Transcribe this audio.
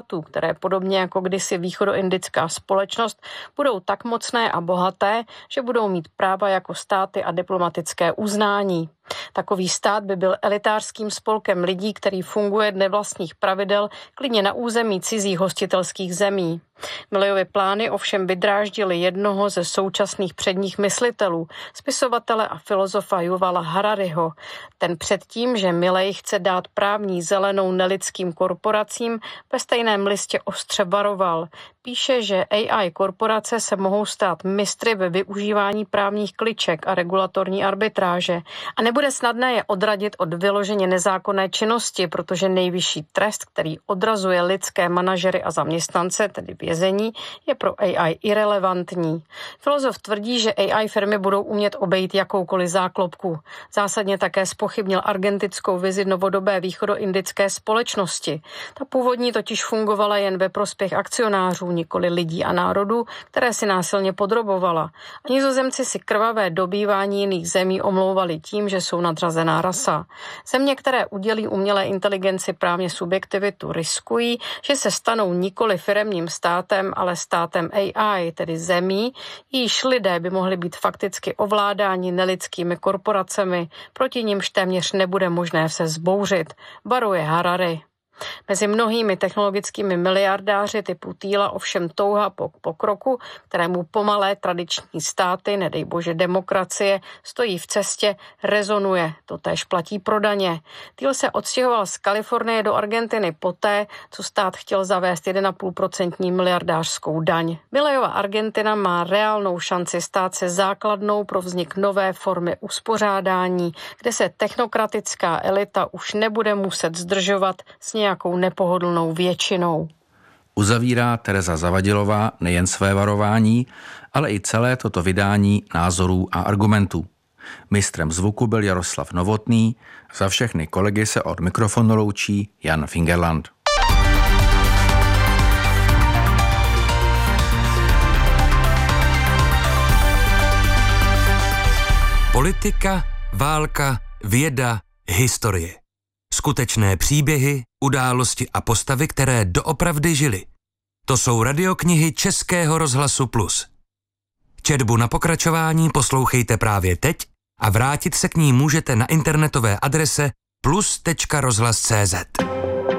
států, které podobně jako kdysi východoindická společnost budou tak mocné a bohaté, že budou mít práva jako státy a diplomatické uznání. Takový stát by byl elitářským spolkem lidí, který funguje dle vlastních pravidel klidně na území cizích hostitelských zemí. Milleyovy plány ovšem vydráždily jednoho ze současných předních myslitelů, spisovatele a filozofa Yuvala Harariho. Ten předtím, že Milley chce dát právní zelenou nelidským korporacím, ve stejném listě ostře varoval. Píše, že AI korporace se mohou stát mistry ve využívání právních kliček a regulatorní arbitráže a nebude snadné je odradit od vyloženě nezákonné činnosti, protože nejvyšší trest, který odrazuje lidské manažery a zaměstnance, tedy vězení, je pro AI irelevantní. Filozof tvrdí, že AI firmy budou umět obejít jakoukoliv záklopku. Zásadně také zpochybnil argentickou vizi novodobé východoindické společnosti. Ta původní totiž fungovala jen ve prospěch akcionářů, nikoli lidí a národů, které si násilně podrobovala. A Nizozemci si krvavé dobývání jiných zemí omlouvali tím, že jsou nadřazená rasa. Země, které udělí umělé inteligenci právně subjektivitu, riskují, že se stanou nikoli firemním státem, ale státem AI, tedy zemí, jejíž lidé by mohli být fakticky ovládáni nelidskými korporacemi, proti nimž téměř nebude možné se vzbouřit, varuje Harari. Mezi mnohými technologickými miliardáři typu Thiela ovšem touha po pokroku, kterému pomalé tradiční státy, nedej bože demokracie, stojí v cestě, rezonuje. To též platí pro daně. Thiel se odstěhoval z Kalifornie do Argentiny poté, co stát chtěl zavést 1,5% miliardářskou daň. Milleyova Argentina má reálnou šanci stát se základnou pro vznik nové formy uspořádání, kde se technokratická elita už nebude muset zdržovat s nějakou nepohodlnou většinou. Uzavírá Tereza Zavadilová nejen své varování, ale i celé toto vydání názorů a argumentů. Mistrem zvuku byl Jaroslav Novotný, za všechny kolegy se od mikrofonu loučí Jan Fingerland. Politika, válka, věda, historie. Skutečné příběhy, události a postavy, které doopravdy žily. To jsou radioknihy Českého rozhlasu Plus. Četbu na pokračování poslouchejte právě teď a vrátit se k ní můžete na internetové adrese plus.rozhlas.cz.